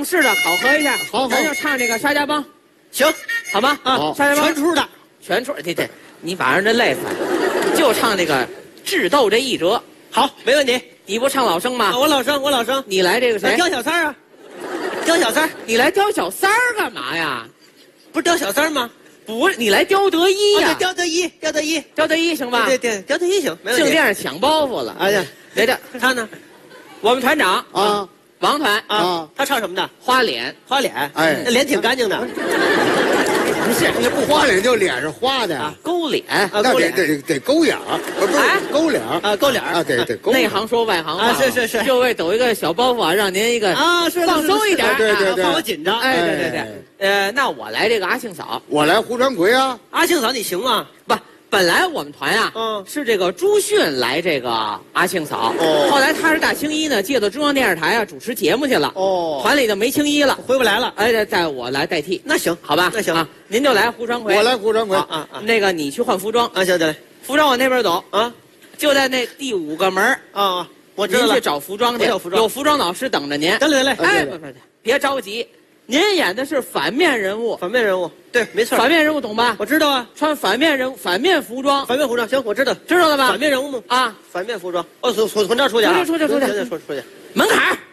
式的考核一下。 好， 咱就唱这个《沙家浜》， 行， 好吗？ 好沙家浜全出的， 全出。对，你把人这累死了，就唱这个智斗这一折。 好，没问题。 你不唱老生吗？ 我老生，我老生。 你来这个谁？ 雕小三儿啊，雕小三儿。 你来雕小三儿干嘛呀？ 不是雕小三儿吗？ 不是，你来雕德一呀？ 雕德一，雕德一， 雕德一行吧？ 对，雕德一行，没问题。 净店上抢包袱了。 哎呀， 别的， 他呢？ 我们团长啊， 王团啊，他唱什么的？ 花脸， 花脸。 哎那脸挺干净的。 不是， 你不花脸就脸是花的呀， 勾脸。 那得勾眼儿，不是勾脸儿啊，勾脸啊，得勾。 内行说外行话啊，是， 就为抖一个小包袱啊，让您一个啊，是放松一点， 对， 怕我紧张。 哎，对，那我来这个阿庆嫂， 我来胡传魁啊。 阿庆嫂，你行吗？ 不，本来我们团呀，是这个朱迅来这个阿庆嫂，后来他是大青衣呢，借到中央电视台啊主持节目去了，团里就没青衣了， 回不来了。 哎，在我来代替， 那行， 好吧？ 那行啊，您就来胡传魁， 我来胡传魁啊， 那个你去换服装啊，行，来， 服装往那边走啊， 就在那第5个门啊，我知道了。 您去找服装去，有服装老师等着您。 得嘞， 哎，不，别着急，您演的是反面人物， 反面人物，对，没错。 反面人物懂吧？ 我知道啊， 穿反面服装， 行，我知道， 知道了吧？ 反面人物吗？ 啊， 反面服装。哦，从这儿出去啊！ 出去，门槛儿。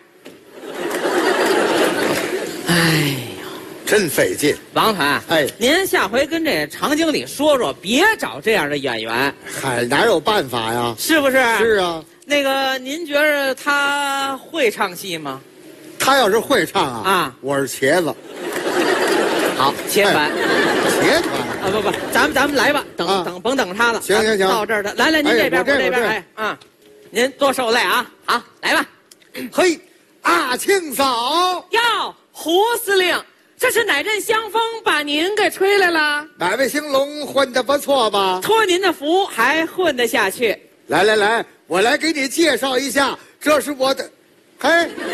哎呀， 真费劲。 王团， 哎， 您下回跟这常经理说说，别找这样的演员。 嗨，哪有办法呀？ 是不是？ 是啊。 那个，您觉着他会唱戏吗？ 他要是会唱啊，我是茄子。 好，切团， 茄团啊，不，咱们来吧，甭等他了。 行， 到这儿的，来，您这边，我这边，哎啊，您多受累啊，好，来吧。 嘿，阿庆嫂， 哟，胡司令，这是哪阵香风把您给吹来了？ 哪位兴隆混得不错吧？ 托您的福，还混得下去。 来，我来给你介绍一下，这是我的，嘿，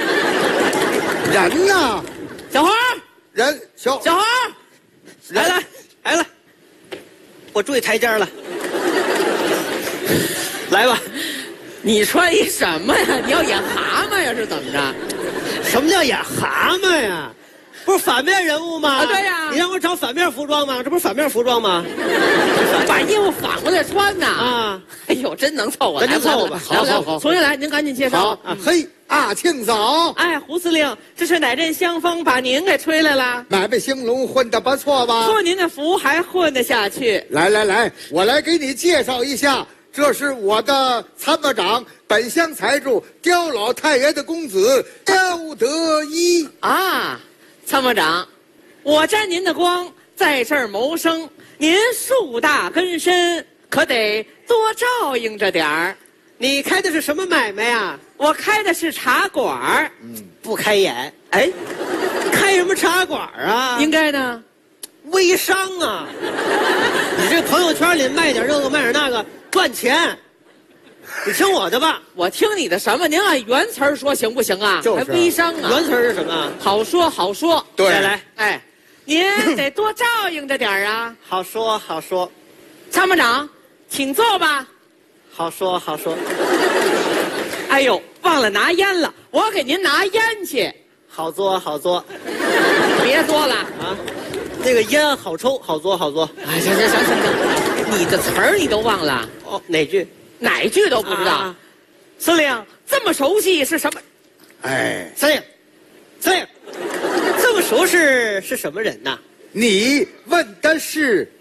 人呐， 小花， 人小花， 来，我注意台阶了。来吧， 你穿一什么呀？你要演蛤蟆呀？是怎么着？ 什么叫演蛤蟆呀？不是反面人物吗？ 啊，对呀。 你让我找反面服装吗？这不是反面服装吗？ 把衣服反过来穿呐！ 啊， 哎呦，真能凑合， 咱就凑合吧。 好，重新来，您赶紧介绍。 嘿，阿庆嫂， 哎，胡司令，这是哪阵香风把您给吹来了？ 哪位兴隆混得不错吧？ 托您的福，还混得下去。 来，我来给你介绍一下，这是我的参谋长，本乡财主刁老太爷的公子刁德一啊。参谋长，我沾您的光，在这儿谋生，您树大根深，可得多照应着点儿。 你开的是什么买卖呀？ 我开的是茶馆不开眼。 哎， 开什么茶馆啊？ 应该呢， 微商啊！你这朋友圈里卖点这个卖点那个赚钱，你听我的吧。 我听你的什么？您按原词儿说行不行啊？ 就是还微商啊？ 原词是什么？ 好说。 对， 来， 哎，您得多照应着点儿啊。 好说。 参谋长，请坐吧。 好说。 哎呦，忘了拿烟了，我给您拿烟去。 好做。 别作了啊！那个烟好抽，好做。 哎，行，你的词儿你都忘了？ 哦，哪句？ 哪句都不知道。司令这么熟悉是什么？ 哎， 司令，这么熟是什么人呐？ 你问的是